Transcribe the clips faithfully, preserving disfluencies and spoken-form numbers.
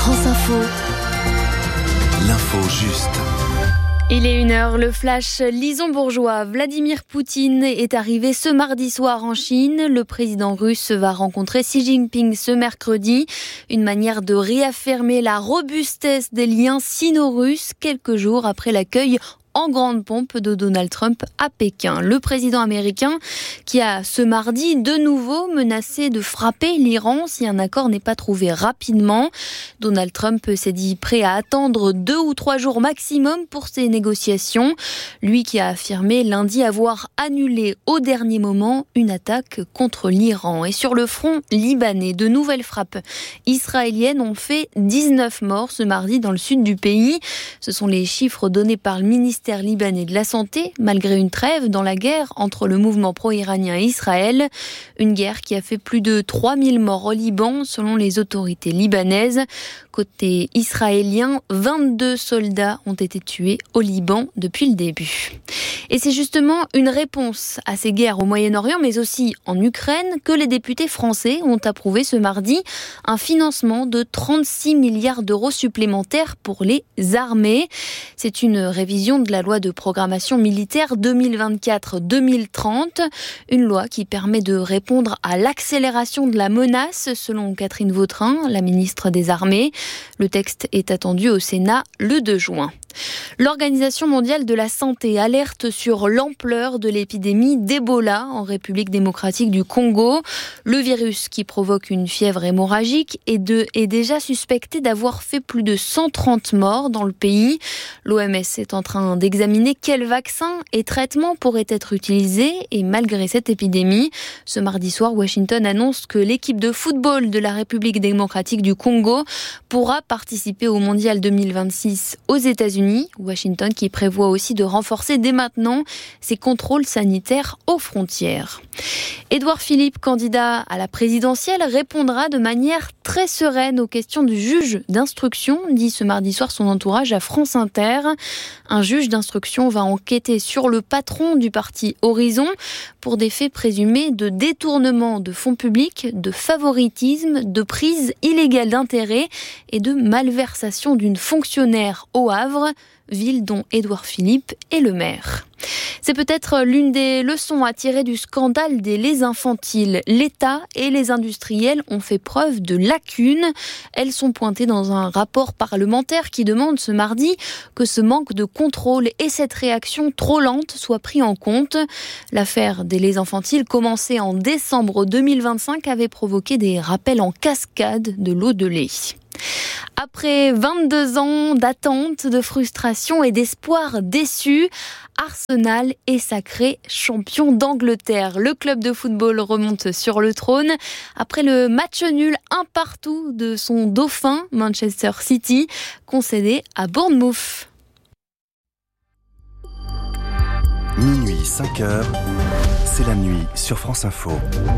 France Info. L'info juste. Il est une heure, le flash Lison-Bourgeois. Vladimir Poutine est arrivé ce mardi soir en Chine. Le président russe va rencontrer Xi Jinping ce mercredi. Une manière de réaffirmer la robustesse des liens sino-russes quelques jours après l'accueil en grande pompe de Donald Trump à Pékin. Le président américain qui a ce mardi de nouveau menacé de frapper l'Iran si un accord n'est pas trouvé rapidement. Donald Trump s'est dit prêt à attendre deux ou trois jours maximum pour ces négociations. Lui qui a affirmé lundi avoir annulé au dernier moment une attaque contre l'Iran. Et sur le front libanais, de nouvelles frappes israéliennes ont fait dix-neuf morts ce mardi dans le sud du pays. Ce sont les chiffres donnés par le ministère libanais de la Santé, malgré une trêve dans la guerre entre le mouvement pro-iranien et Israël. Une guerre qui a fait plus de trois mille morts au Liban, selon les autorités libanaises. Côté israélien, vingt-deux soldats ont été tués au Liban depuis le début. Et c'est justement une réponse à ces guerres au Moyen-Orient, mais aussi en Ukraine, que les députés français ont approuvé ce mardi un financement de trente-six milliards d'euros supplémentaires pour les armées. C'est une révision de la loi de programmation militaire deux mille vingt-quatre deux mille trente, une loi qui permet de répondre à l'accélération de la menace, selon Catherine Vautrin, la ministre des Armées. Le texte est attendu au Sénat le deux juin. L'Organisation mondiale de la santé alerte sur l'ampleur de l'épidémie d'Ebola en République démocratique du Congo. Le virus qui provoque une fièvre hémorragique est, de, est déjà suspecté d'avoir fait plus de cent trente morts dans le pays. L'O M S est en train d'examiner quels vaccins et traitements pourraient être utilisés. Et malgré cette épidémie, ce mardi soir, Washington annonce que l'équipe de football de la République démocratique du Congo pourra participer au Mondial deux mille vingt-six aux États-Unis. Washington qui prévoit aussi de renforcer dès maintenant ses contrôles sanitaires aux frontières. Édouard Philippe, candidat à la présidentielle, répondra de manière très sereine aux questions du juge d'instruction, dit ce mardi soir son entourage à France Inter. Un juge d'instruction va enquêter sur le patron du parti Horizon pour des faits présumés de détournement de fonds publics, de favoritisme, de prise illégale d'intérêt et de malversation d'une fonctionnaire au Havre, ville dont Édouard Philippe est le maire. C'est peut-être l'une des leçons à tirer du scandale des laits infantiles. L'État et les industriels ont fait preuve de lacunes. Elles sont pointées dans un rapport parlementaire qui demande ce mardi que ce manque de contrôle et cette réaction trop lente soient pris en compte. L'affaire des laits infantiles, commencée en décembre deux mille vingt-cinq, avait provoqué des rappels en cascade de l'eau de lait. Après vingt-deux ans d'attente, de frustration et d'espoir déçus, Arsenal est sacré champion d'Angleterre. Le club de football remonte sur le trône après le match nul un partout de son dauphin Manchester City, concédé à Bournemouth. Minuit cinq heures, c'est la nuit sur France Info.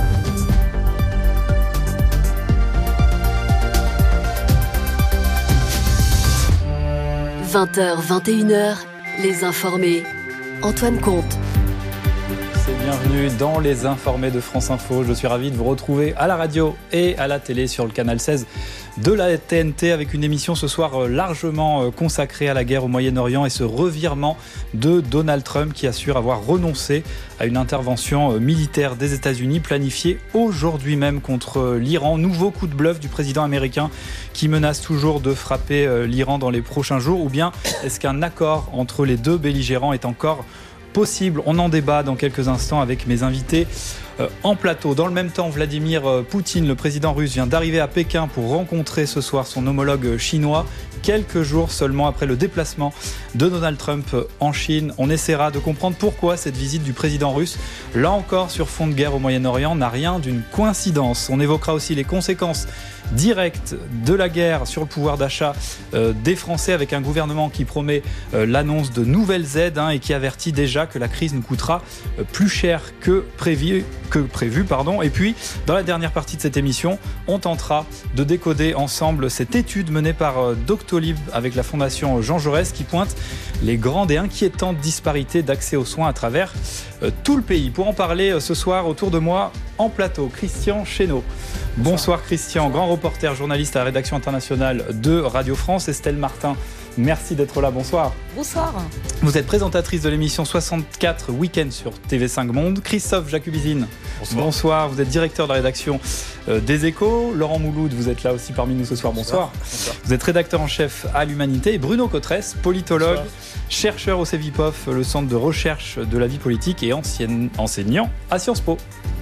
vingt heures, vingt et une heures, les informés. Antoine Comte. C'est bienvenue dans les informés de France Info. Je suis ravi de vous retrouver à la radio et à la télé sur le canal seize de la T N T avec une émission ce soir largement consacrée à la guerre au Moyen-Orient et ce revirement de Donald Trump qui assure avoir renoncé à une intervention militaire des États-Unis planifiée aujourd'hui même contre l'Iran. Nouveau coup de bluff du président américain qui menace toujours de frapper l'Iran dans les prochains jours. Ou bien est-ce qu'un accord entre les deux belligérants est encore possible? On en débat dans quelques instants avec mes invités euh, en plateau. Dans le même temps, Vladimir Poutine, le président russe, vient d'arriver à Pékin pour rencontrer ce soir son homologue chinois. Quelques jours seulement après le déplacement de Donald Trump en Chine, on essaiera de comprendre pourquoi cette visite du président russe, là encore sur fond de guerre au Moyen-Orient, n'a rien d'une coïncidence. On évoquera aussi les conséquences directes de la guerre sur le pouvoir d'achat euh, des Français avec un gouvernement qui promet euh, l'annonce de nouvelles aides hein, et qui avertit déjà que la crise nous coûtera euh, plus cher que prévu, que prévu pardon. Et puis, dans la dernière partie de cette émission, on tentera de décoder ensemble cette étude menée par euh, Doctolib avec la Fondation Jean Jaurès qui pointe les grandes et inquiétantes disparités d'accès aux soins à travers euh, tout le pays. Pour en parler euh, ce soir, autour de moi, en plateau, Christian Chesneau. Bonsoir Christian, grand reporter, journaliste à la rédaction internationale de Radio France. Estelle Martin, merci d'être là, bonsoir. Bonsoir. Vous êtes présentatrice de l'émission soixante-quatre Week-end sur T V cinq Monde. Christophe Jacubizine, bonsoir. bonsoir. Vous êtes directeur de la rédaction euh, des Échos. Laurent Mouloud, vous êtes là aussi parmi nous ce soir, bonsoir. bonsoir. bonsoir. Vous êtes rédacteur en chef à l'Humanité. Et Bruno Cotresse, politologue, bonsoir. chercheur au CEVIPOF, le centre de recherche de la vie politique, et ancien enseignant à Sciences Po.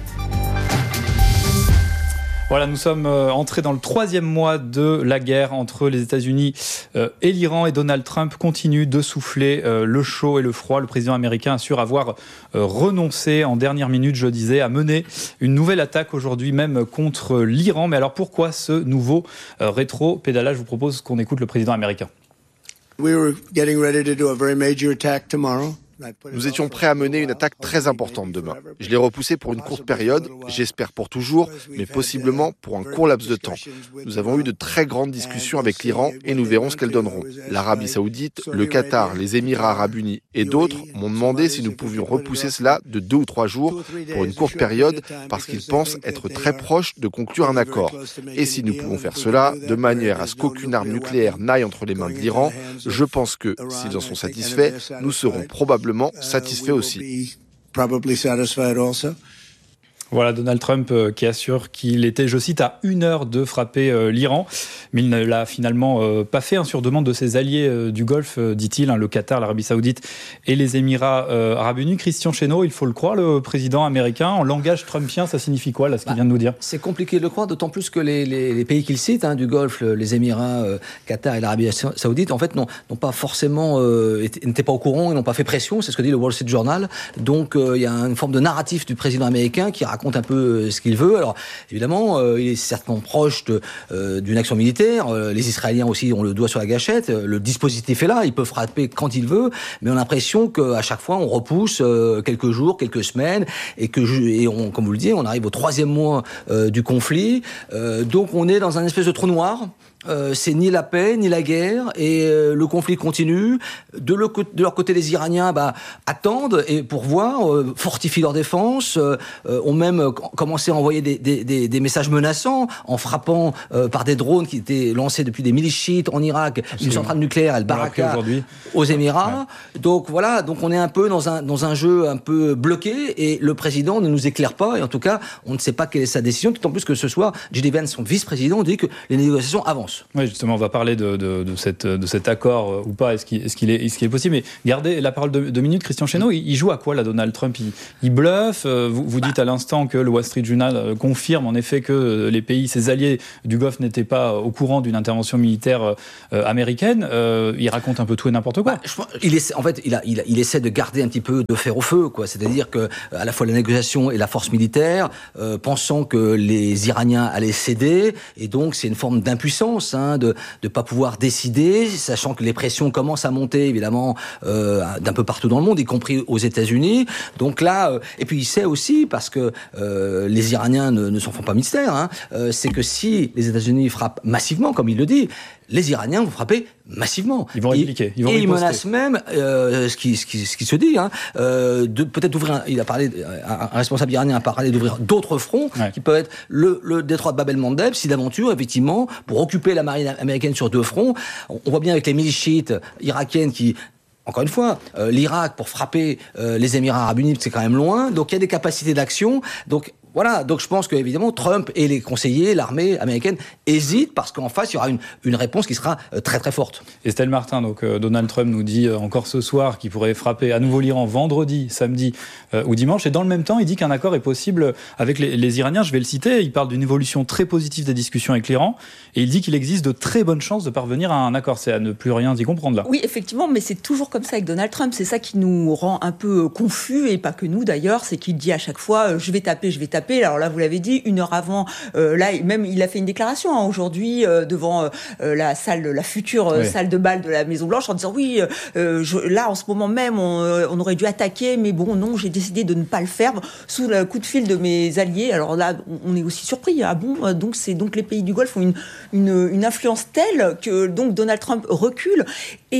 Voilà, nous sommes entrés dans le troisième mois de la guerre entre les États-Unis et l'Iran, et Donald Trump continue de souffler le chaud et le froid. Le président américain assure avoir renoncé en dernière minute, je disais, à mener une nouvelle attaque aujourd'hui même contre l'Iran. Mais alors pourquoi ce nouveau rétro-pédalage ? Je vous propose qu'on écoute le président américain. We were getting ready to do a very major attack tomorrow. Nous étions prêts à mener une attaque très importante demain. Je l'ai repoussée pour une courte période, j'espère pour toujours, mais possiblement pour un court laps de temps. Nous avons eu de très grandes discussions avec l'Iran et nous verrons ce qu'elles donneront. L'Arabie Saoudite, le Qatar, les Émirats Arabes Unis et d'autres m'ont demandé si nous pouvions repousser cela de deux ou trois jours pour une courte période parce qu'ils pensent être très proches de conclure un accord. Et si nous pouvons faire cela de manière à ce qu'aucune arme nucléaire n'aille entre les mains de l'Iran, je pense que, s'ils en sont satisfaits, nous serons probablement satisfait aussi. Voilà Donald Trump euh, qui assure qu'il était, je cite, à une heure de frapper euh, l'Iran, mais il ne l'a finalement euh, pas fait, hein, sur demande de ses alliés euh, du Golfe, euh, dit-il, hein, le Qatar, l'Arabie Saoudite et les Émirats euh, Arabes Unis. Christian Chesneau, il faut le croire, le président américain, en langage trumpien, ça signifie quoi, là, ce qu'il bah, vient de nous dire ? C'est compliqué de le croire, d'autant plus que les, les, les pays qu'il cite, hein, du Golfe, les Émirats, euh, Qatar et l'Arabie Saoudite, en fait, n'ont, n'ont pas forcément, euh, n'étaient pas au courant, ils n'ont pas fait pression, c'est ce que dit le Wall Street Journal. Donc, euh, il y a une forme de narratif du président américain qui raconte raconte un peu ce qu'il veut. Alors, évidemment, euh, il est certainement proche de, euh, d'une action militaire. Euh, les Israéliens aussi ont le doigt sur la gâchette. Le dispositif est là, il peut frapper quand il veut, mais on a l'impression qu'à chaque fois, on repousse euh, quelques jours, quelques semaines, et que, et on, comme vous le dites, on arrive au troisième mois euh, du conflit. Euh, donc, on est dans un espèce de trou noir. Euh, c'est ni la paix, ni la guerre, et euh, le conflit continue. De, le, de leur côté, les Iraniens bah, attendent et pour voir, euh, fortifient leur défense, euh, ont même euh, commencé à envoyer des, des, des, des messages menaçants en frappant euh, par des drones qui étaient lancés depuis des milices chiites en Irak, Absolument. Une centrale nucléaire, El Baraka, aux Émirats. Ouais. Donc voilà, donc on est un peu dans un, dans un jeu un peu bloqué, et le président ne nous éclaire pas, et en tout cas, on ne sait pas quelle est sa décision, d'autant plus que ce soir, J D Vance, son vice-président, dit que les négociations avancent. Oui, justement, on va parler de, de, de, cette, de cet accord euh, ou pas, est-ce qu'il, est-ce, qu'il est, est-ce qu'il est possible. Mais gardez la parole de deux minutes. Christian Chesneau, il, il joue à quoi là, Donald Trump? Il, il bluffe. Euh, vous, vous dites à l'instant que le Wall Street Journal euh, confirme en effet que euh, les pays, ses alliés du Golfe n'étaient pas au courant d'une intervention militaire euh, américaine. Euh, il raconte un peu tout et n'importe quoi. Bah, je pense, il essaie, en fait, il, a, il, a, il essaie de garder un petit peu de fer au feu, quoi. C'est-à-dire que à la fois la négociation et la force militaire, euh, pensant que les Iraniens allaient céder, et donc c'est une forme d'impuissance, hein, de de pas pouvoir décider, sachant que les pressions commencent à monter, évidemment, euh, d'un peu partout dans le monde, y compris aux États-Unis. Donc là, euh, et puis il sait aussi, parce que euh, les Iraniens ne, ne s'en font pas mystère, hein, euh, c'est que si les États-Unis frappent massivement, comme il le dit, les Iraniens vont frapper massivement. Ils vont répliquer. Ils vont et riposter. Ils menacent même, euh, ce, qui, ce, qui, ce qui se dit, hein, euh, de peut-être d'ouvrir. Un, il a parlé, un, un responsable iranien a parlé d'ouvrir d'autres fronts, ouais. qui peuvent être le, le détroit de Bab el-Mandeb, si d'aventure, effectivement, pour occuper la marine américaine sur deux fronts. On, on voit bien avec les milices chiites irakiennes qui. Encore une fois, euh, l'Irak, pour frapper euh, les Émirats Arabes Unis, c'est quand même loin. Donc il y a des capacités d'action. Donc voilà, donc je pense qu'évidemment, Trump et les conseillers, l'armée américaine, hésitent, parce qu'en face, il y aura une, une réponse qui sera euh, très très forte. Estelle Martin, donc euh, Donald Trump nous dit euh, encore ce soir qu'il pourrait frapper à nouveau l'Iran vendredi, samedi euh, ou dimanche. Et dans le même temps, il dit qu'un accord est possible avec les, les Iraniens. Je vais le citer, il parle d'une évolution très positive des discussions avec l'Iran. Et il dit qu'il existe de très bonnes chances de parvenir à un accord. C'est à ne plus rien y comprendre là. Oui, effectivement, mais c'est toujours comme ça avec Donald Trump. C'est ça qui nous rend un peu confus, et pas que nous d'ailleurs. C'est qu'il dit à chaque fois, euh, je vais taper, je vais taper. Alors là, vous l'avez dit, une heure avant, euh, là, même il a fait une déclaration hein, aujourd'hui euh, devant euh, la salle, la future euh, oui. salle de bal de la Maison Blanche, en disant oui, euh, je, là en ce moment même, on, on aurait dû attaquer, mais bon, non, j'ai décidé de ne pas le faire sous le coup de fil de mes alliés. Alors là, on est aussi surpris. Ah bon, donc c'est donc les pays du Golfe ont une une, une influence telle que donc Donald Trump recule. Et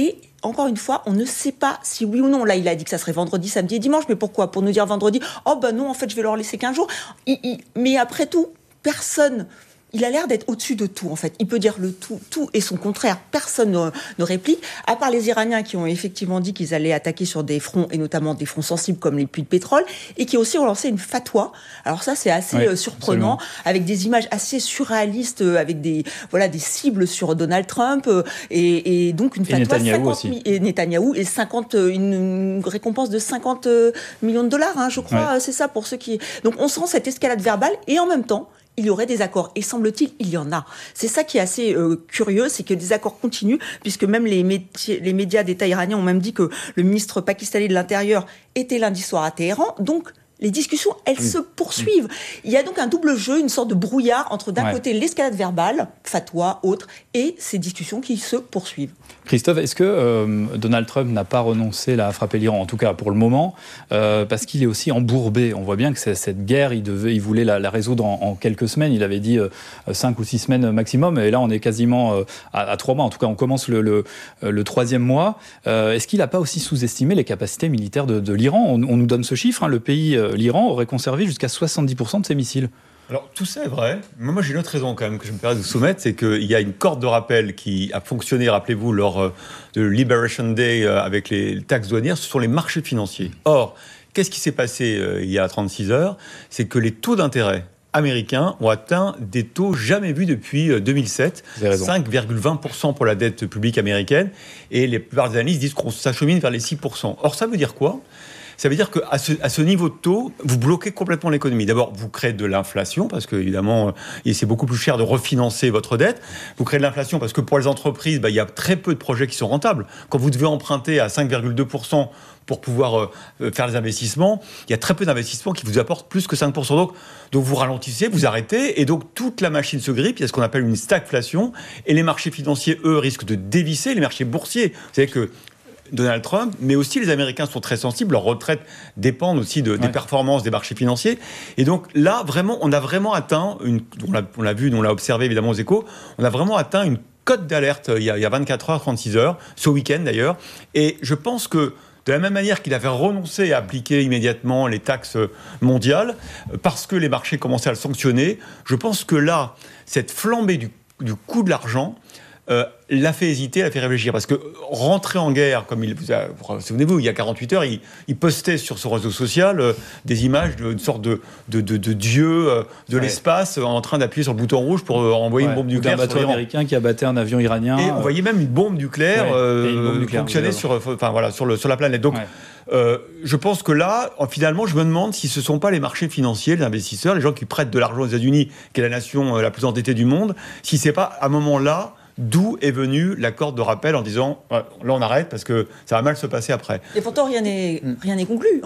encore une fois, on ne sait pas si oui ou non. Là, il a dit que ça serait vendredi, samedi et dimanche. Mais pourquoi ? Pour nous dire vendredi, oh ben non, en fait, je vais leur laisser quinze jours. Il, il, mais après tout, personne... Il a l'air d'être au-dessus de tout, en fait. Il peut dire le tout, tout et son contraire. Personne ne, ne réplique, à part les Iraniens qui ont effectivement dit qu'ils allaient attaquer sur des fronts, et notamment des fronts sensibles comme les puits de pétrole, et qui ont aussi relancé une fatwa. Alors ça, c'est assez oui, euh, surprenant, absolument. Avec des images assez surréalistes, euh, avec des, voilà, des cibles sur Donald Trump, euh, et, et donc une et fatwa... Netanyahou cinquante aussi. Et Netanyahou, et cinquante, une, une récompense de cinquante millions de dollars, hein, je crois, ouais. C'est ça pour ceux qui... Donc on sent cette escalade verbale, et en même temps, il y aurait des accords. Et semble-t-il, il y en a. C'est ça qui est assez euh, curieux, c'est que des accords continuent, puisque même les, métiers, les médias d'État iraniens ont même dit que le ministre pakistanais de l'Intérieur était lundi soir à Téhéran. Donc, les discussions, elles oui. se poursuivent. Il y a donc un double jeu, une sorte de brouillard entre d'un ouais. côté l'escalade verbale, fatwa, autre, et ces discussions qui se poursuivent. Christophe, est-ce que euh, Donald Trump n'a pas renoncé là, à frapper l'Iran, en tout cas pour le moment, euh, parce qu'il est aussi embourbé. On voit bien que c'est, cette guerre, il, devait, il voulait la, la résoudre en, en quelques semaines. Il avait dit euh, cinq ou six semaines maximum, et là on est quasiment euh, à, à trois mois. En tout cas, on commence le, le, le troisième mois. Euh, est-ce qu'il n'a pas aussi sous-estimé les capacités militaires de, de l'Iran ? on, on nous donne ce chiffre, hein, le pays... Euh, l'Iran aurait conservé jusqu'à soixante-dix pour cent de ses missiles. Alors, tout ça est vrai. Moi, j'ai une autre raison quand même que je me permets de vous soumettre, c'est qu'il y a une corde de rappel qui a fonctionné, rappelez-vous, lors de Liberation Day avec les taxes douanières, ce sont les marchés financiers. Or, qu'est-ce qui s'est passé euh, il y a trente-six heures ? C'est que les taux d'intérêt américains ont atteint des taux jamais vus depuis deux mille sept, cinq virgule vingt pour cent pour la dette publique américaine, et les plupart des analystes disent qu'on s'achemine vers les six pour cent. Or, ça veut dire quoi ? Ça veut dire qu'à ce, à ce niveau de taux, vous bloquez complètement l'économie. D'abord, vous créez de l'inflation, parce qu'évidemment, c'est beaucoup plus cher de refinancer votre dette. Vous créez de l'inflation parce que pour les entreprises, bah, il y a très peu de projets qui sont rentables. Quand vous devez emprunter à cinq virgule deux pour cent pour pouvoir euh, faire les investissements, il y a très peu d'investissements qui vous apportent plus que cinq pour cent. Donc, donc vous ralentissez, vous arrêtez, et donc toute la machine se grippe. Il y a ce qu'on appelle une stagflation, et les marchés financiers, eux, risquent de dévisser, les marchés boursiers. Vous savez que Donald Trump, mais aussi les Américains sont très sensibles. Leurs retraites dépendent aussi de, ouais. des performances des marchés financiers. Et donc là, vraiment, on a vraiment atteint, une, on, l'a, on l'a vu, on l'a observé évidemment aux Échos, on a vraiment atteint une cote d'alerte il y a, il y a vingt-quatre heures, trente-six heures, ce week-end d'ailleurs. Et je pense que de la même manière qu'il avait renoncé à appliquer immédiatement les taxes mondiales, parce que les marchés commençaient à le sanctionner, je pense que là, cette flambée du, du coût de l'argent, Euh, l'a fait hésiter, l'a fait réfléchir. Parce que rentrer en guerre, comme il vous a, souvenez-vous, il y a quarante-huit heures, il, il postait sur son réseau social euh, des images d'une sorte de, de, de, de dieu euh, de ouais. l'espace euh, en train d'appuyer sur le bouton rouge pour euh, envoyer ouais. une bombe nucléaire. Un bateau américain qui abattait un avion iranien. Et on euh... voyait même une bombe nucléaire, ouais. euh, une bombe nucléaire fonctionner sur, enfin, voilà, sur, le, sur la planète. Donc, ouais. Euh, je pense que là, finalement, je me demande si ce ne sont pas les marchés financiers, les investisseurs, les gens qui prêtent de l'argent aux États-Unis, qui est la nation la plus endettée du monde, si ce n'est pas à un moment-là d'où est venue la corde de rappel en disant ouais, là on arrête parce que ça va mal se passer après. Et pourtant rien n'est, rien n'est conclu.